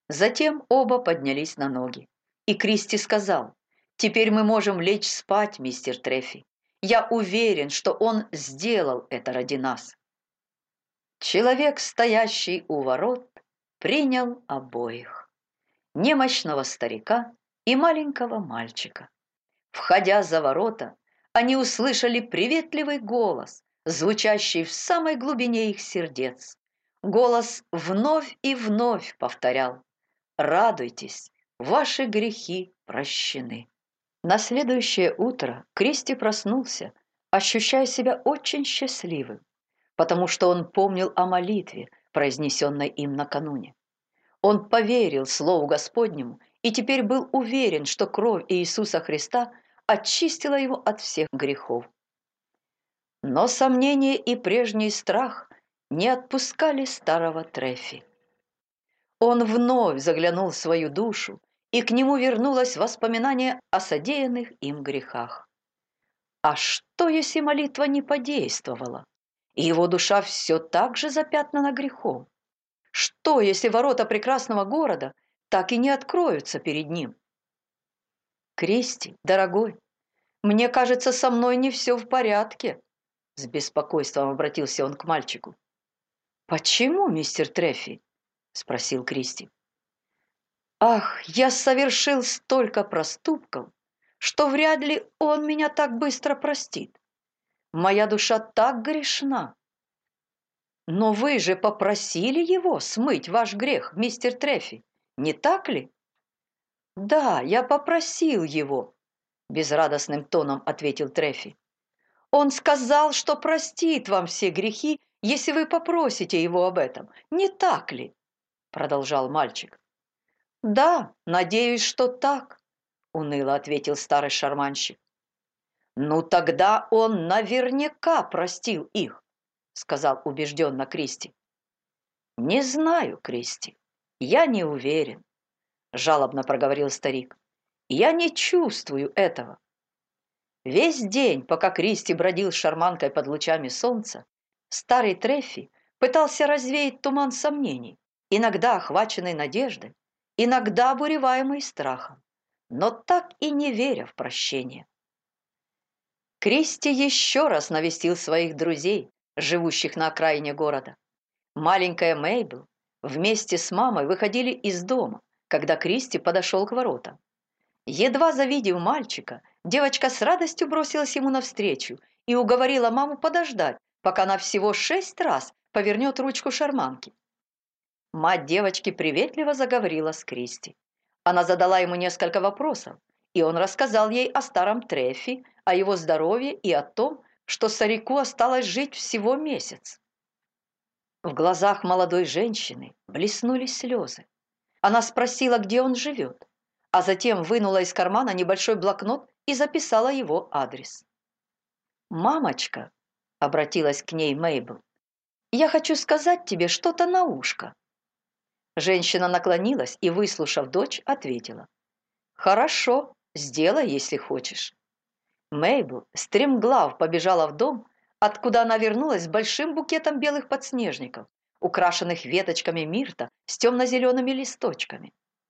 Затем оба поднялись на ноги. И Кристи сказал: «Теперь мы можем лечь спать, мистер Трефи. Я уверен, что он сделал это ради нас». Человек, стоящий у ворот, принял обоих: немощного старика и маленького мальчика. Входя за ворота, они услышали приветливый голос, звучащий в самой глубине их сердец. Голос вновь и вновь повторял: «Радуйтесь, ваши грехи прощены». На следующее утро Кристи проснулся, ощущая себя очень счастливым, потому что он помнил о молитве, произнесенной им накануне. Он поверил Слову Господнему и теперь был уверен, что кровь Иисуса Христа очистила его от всех грехов. Но сомнение и прежний страх не отпускали старого Трефи. Он вновь заглянул в свою душу, и к нему вернулось воспоминание о содеянных им грехах. А что, если молитва не подействовала, и его душа все так же запятнана грехом? Что, если ворота прекрасного города так и не откроются перед ним? «Кристи, дорогой, мне кажется, со мной не все в порядке», — с беспокойством обратился он к мальчику. «Почему, мистер Трефи?» — спросил Кристи. «Ах, я совершил столько проступков, что вряд ли он меня так быстро простит. Моя душа так грешна». «Но вы же попросили его смыть ваш грех, мистер Трефи, не так ли?» «Да, я попросил его», — безрадостным тоном ответил Трефи. «Он сказал, что простит вам все грехи, если вы попросите его об этом, не так ли?» — продолжал мальчик. «Да, надеюсь, что так», — уныло ответил старый шарманщик. «Ну тогда он наверняка простил их», — сказал убежденно Кристи. «Не знаю, Кристи, я не уверен», — жалобно проговорил старик. «Я не чувствую этого». Весь день, пока Кристи бродил с шарманкой под лучами солнца, старый Трефи пытался развеять туман сомнений, иногда охваченный надеждой, иногда обуреваемый страхом, но так и не веря в прощение. Кристи еще раз навестил своих друзей, живущих на окраине города. Маленькая Мейбл вместе с мамой выходили из дома, когда Кристи подошел к воротам. Едва завидев мальчика, девочка с радостью бросилась ему навстречу и уговорила маму подождать, пока она всего 6 раз повернет ручку шарманки. Мать девочки приветливо заговорила с Кристи. Она задала ему несколько вопросов, и он рассказал ей о старом Трефи, о его здоровье и о том, что старику осталось жить всего месяц. В глазах молодой женщины блеснули слезы. Она спросила, где он живет, а затем вынула из кармана небольшой блокнот и записала его адрес. «Мамочка», — обратилась к ней Мейбл, — «я хочу сказать тебе что-то на ушко». Женщина наклонилась и, выслушав дочь, ответила: «Хорошо, сделай, если хочешь». Мейбл стремглав побежала в дом, откуда она вернулась с большим букетом белых подснежников, украшенных веточками мирта с темно-зелеными листочками.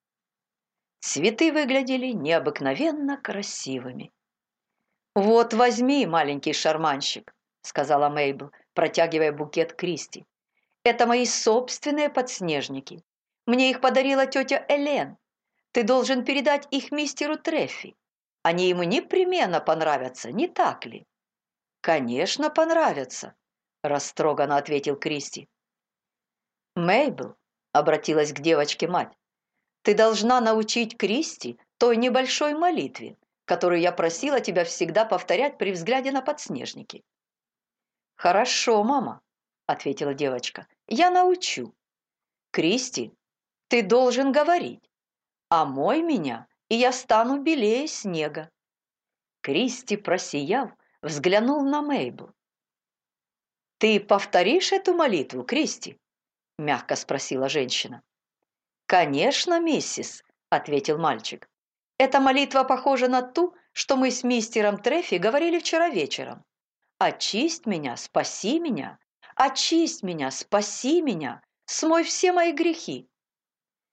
Цветы выглядели необыкновенно красивыми. «Вот возьми, маленький шарманщик», — сказала Мейбл, протягивая букет Кристи. «Это мои собственные подснежники. Мне их подарила тетя Элен. Ты должен передать их мистеру Трефи. Они ему непременно понравятся, не так ли?» «Конечно, понравятся», — растроганно ответил Кристи. «Мейбл», — обратилась к девочке мать, — «ты должна научить Кристи той небольшой молитве, которую я просила тебя всегда повторять при взгляде на подснежники». «Хорошо, мама», — ответила девочка, — «я научу. Кристи, ты должен говорить: омой меня, и я стану белее снега». Кристи, просияв, взглянул на Мейбл. «Ты повторишь эту молитву, Кристи?» — мягко спросила женщина. «Конечно, миссис», — ответил мальчик. «Эта молитва похожа на ту, что мы с мистером Трефи говорили вчера вечером. Очисть меня, спаси меня, очисть меня, спаси меня, смой все мои грехи».